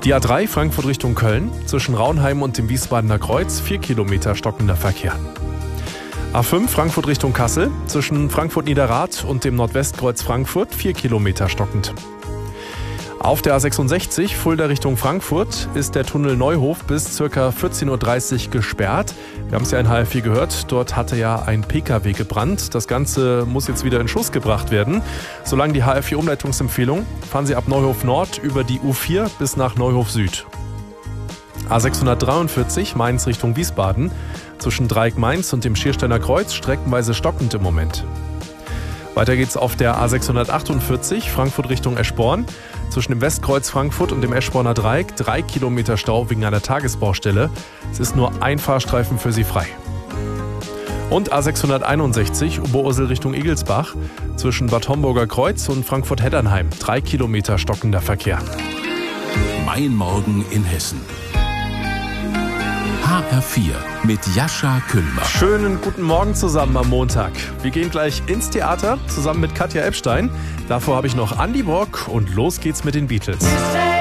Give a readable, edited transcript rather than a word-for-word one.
Die A3 Frankfurt Richtung Köln, zwischen Raunheim und dem Wiesbadener Kreuz 4 Kilometer stockender Verkehr. A5 Frankfurt Richtung Kassel, zwischen Frankfurt-Niederrad und dem Nordwestkreuz Frankfurt 4 Kilometer stockend. Auf der A66 Fulda Richtung Frankfurt ist der Tunnel Neuhof bis ca. 14.30 Uhr gesperrt. Wir haben es ja in HR4 gehört, dort hatte ja ein Pkw gebrannt. Das Ganze muss jetzt wieder in Schuss gebracht werden. Solange die HR4 Umleitungsempfehlung, fahren Sie ab Neuhof Nord über die U4 bis nach Neuhof Süd. A643 Mainz Richtung Wiesbaden, zwischen Dreieck Mainz und dem Schiersteiner Kreuz streckenweise stockend im Moment. Weiter geht's auf der A648 Frankfurt Richtung Eschborn. Zwischen dem Westkreuz Frankfurt und dem Eschborner Dreieck 3 Kilometer Stau wegen einer Tagesbaustelle. Es ist nur ein Fahrstreifen für Sie frei. Und A661 Oberursel Richtung Igelsbach. Zwischen Bad Homburger Kreuz und Frankfurt-Heddernheim 3 Kilometer stockender Verkehr. Mein Morgen in Hessen. HR4 mit Jascha Kühlmann. Schönen guten Morgen zusammen am Montag. Wir gehen gleich ins Theater zusammen mit Katja Epstein. Davor habe ich noch Andy Brock und los geht's mit den Beatles.